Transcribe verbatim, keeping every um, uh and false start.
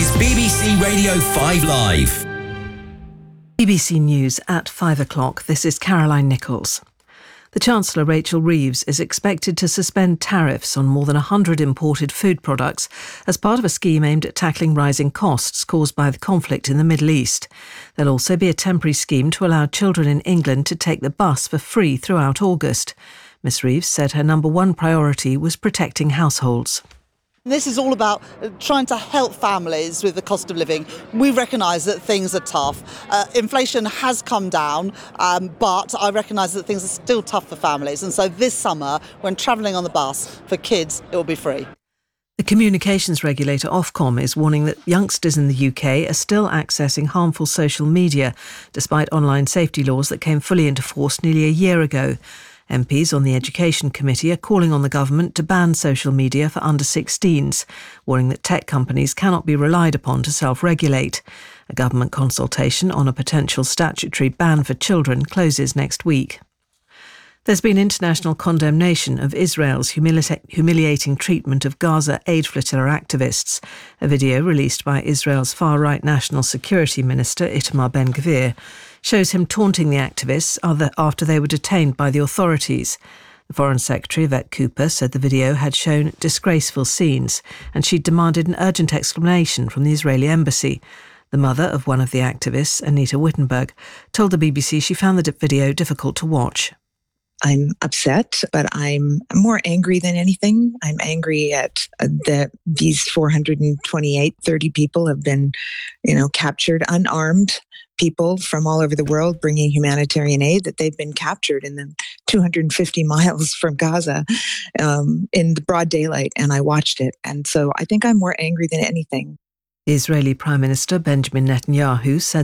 is B B C Radio five Live. B B C News at five o'clock. This is Caroline Nichols. The Chancellor, Rachel Reeves, is expected to suspend tariffs on more than one hundred imported food products as part of a scheme aimed at tackling rising costs caused by the conflict in the Middle East. There'll also be a temporary scheme to allow children in England to take the bus for free throughout August. Miss Reeves said her number one priority was protecting households. This is all about trying to help families with the cost of living. We recognise that things are tough. Uh, inflation has come down, um, but I recognise that things are still tough for families. And so this summer, when travelling on the bus for kids, it will be free. The communications regulator Ofcom is warning that youngsters in the U K are still accessing harmful social media, despite online safety laws that came fully into force nearly a year ago. M Ps on the Education Committee are calling on the government to ban social media for under sixteens, warning that tech companies cannot be relied upon to self-regulate. A government consultation on a potential statutory ban for children closes next week. There's been international condemnation of Israel's humili- humiliating treatment of Gaza aid flotilla activists. A video released by Israel's far-right National Security Minister Itamar Ben-Gvir shows him taunting the activists after they were detained by the authorities. The Foreign Secretary, Yvette Cooper, said the video had shown disgraceful scenes, and she demanded an urgent explanation from the Israeli embassy. The mother of one of the activists, Anita Wittenberg, told the B B C she found the video difficult to watch. I'm upset, but I'm more angry than anything. I'm angry at uh, that these four hundred twenty-eight, thirty people have been, you know, captured, unarmed people from all over the world bringing humanitarian aid, that they've been captured in the two hundred fifty miles from Gaza um, in the broad daylight, and I watched it. And so I think I'm more angry than anything. The Israeli Prime Minister Benjamin Netanyahu said